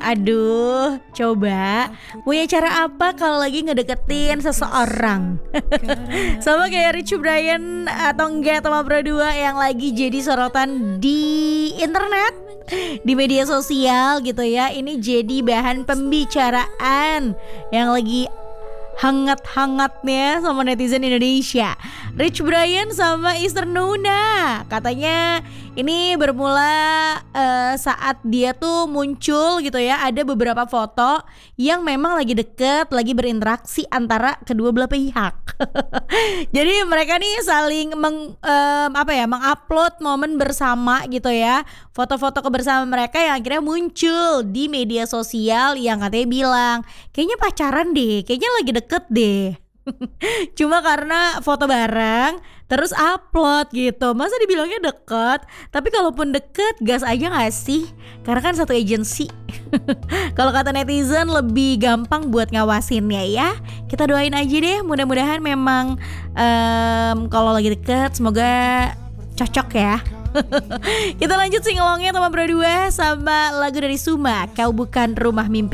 Aduh, coba punya cara apa kalau lagi ngedeketin seseorang? Sama kayak Rich Brian atau enggak Tama Pro 2 yang lagi jadi sorotan di internet, di media sosial gitu ya. Ini jadi bahan pembicaraan yang lagi hangat-hangatnya sama netizen Indonesia. Rich Brian sama Ister Nuna, katanya ini bermula saat dia tuh muncul gitu ya. Ada beberapa foto yang memang lagi deket, lagi berinteraksi antara kedua belah pihak. Jadi mereka nih saling mengupload momen bersama gitu ya. Foto-foto kebersamaan mereka yang akhirnya muncul di media sosial yang katanya bilang kayaknya pacaran deh, kayaknya lagi deket deh. Cuma karena foto bareng terus upload gitu. Masa dibilangnya deket? Tapi kalaupun deket gas aja gak sih? Karena kan satu agensi. Kalau kata netizen lebih gampang buat ngawasinnya ya. Kita doain aja deh, mudah-mudahan memang kalau lagi deket semoga cocok ya. Kita lanjut singelongnya Tama Pro 2 sama lagu dari Suma, Kau Bukan Rumah Mimpi.